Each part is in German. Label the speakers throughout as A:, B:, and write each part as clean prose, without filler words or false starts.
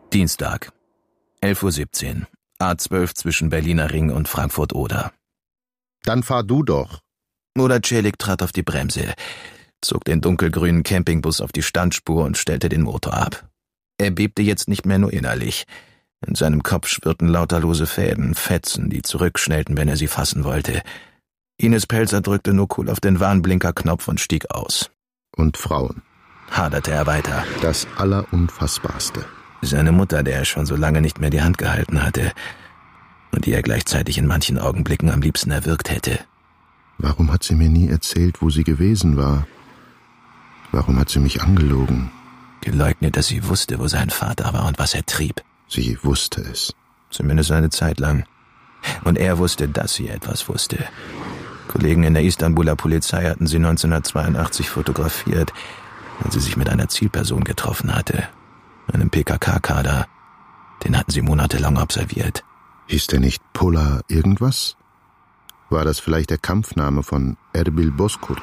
A: Dienstag, 11:17 Uhr, A12 zwischen Berliner Ring und Frankfurt-Oder.
B: Dann fahr du doch.
A: Murat Celik trat auf die Bremse, zog den dunkelgrünen Campingbus auf die Standspur und stellte den Motor ab. Er bebte jetzt nicht mehr nur innerlich. In seinem Kopf schwirrten lauter lose Fäden, Fetzen, die zurückschnellten, wenn er sie fassen wollte. Ines Pelzer drückte nur cool auf den Warnblinkerknopf und stieg aus.
B: Und Frauen,
A: haderte er weiter.
B: Das Allerunfassbarste.
A: Seine Mutter, der er schon so lange nicht mehr die Hand gehalten hatte und die er gleichzeitig in manchen Augenblicken am liebsten erwürgt hätte.
B: Warum hat sie mir nie erzählt, wo sie gewesen war? Warum hat sie mich angelogen?
A: Geleugnet, dass sie wusste, wo sein Vater war und was er trieb.
B: Sie wusste es.
A: Zumindest eine Zeit lang. Und er wusste, dass sie etwas wusste. Kollegen in der Istanbuler Polizei hatten sie 1982 fotografiert, als sie sich mit einer Zielperson getroffen hatte. Einem PKK-Kader. Den hatten sie monatelang observiert.
B: Hieß der nicht Pola irgendwas? War das vielleicht der Kampfname von Erbil Bozkurt?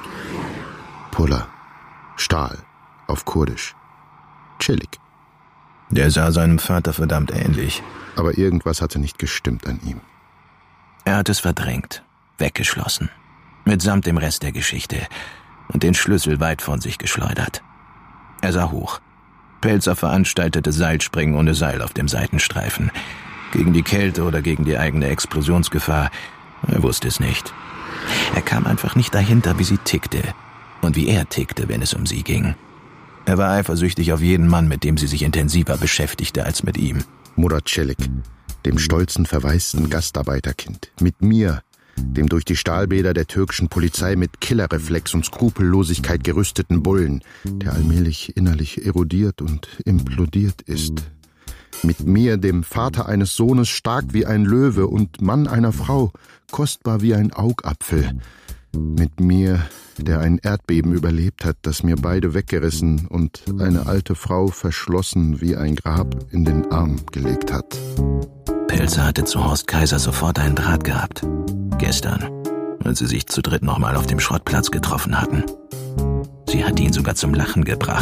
B: Pola. Stahl. Auf Kurdisch. Celik.
A: Der sah seinem Vater verdammt ähnlich.
B: Aber irgendwas hatte nicht gestimmt an ihm.
A: Er hat es verdrängt, weggeschlossen, mitsamt dem Rest der Geschichte und den Schlüssel weit von sich geschleudert. Er sah hoch. Pelzer veranstaltete Seilspringen ohne Seil auf dem Seitenstreifen. Gegen die Kälte oder gegen die eigene Explosionsgefahr, er wusste es nicht. Er kam einfach nicht dahinter, wie sie tickte und wie er tickte, wenn es um sie ging. Er war eifersüchtig auf jeden Mann, mit dem sie sich intensiver beschäftigte als mit ihm.
B: Murat Celik, dem stolzen, verwaisten Gastarbeiterkind. Mit mir, dem durch die Stahlbäder der türkischen Polizei mit Killerreflex und Skrupellosigkeit gerüsteten Bullen, der allmählich innerlich erodiert und implodiert ist. Mit mir, dem Vater eines Sohnes, stark wie ein Löwe und Mann einer Frau, kostbar wie ein Augapfel. Mit mir, der ein Erdbeben überlebt hat, das mir beide weggerissen und eine alte Frau verschlossen wie ein Grab in den Arm gelegt hat.
A: Pelzer hatte zu Horst Kaiser sofort einen Draht gehabt. Gestern, als sie sich zu dritt nochmal auf dem Schrottplatz getroffen hatten. Sie hatte ihn sogar zum Lachen gebracht.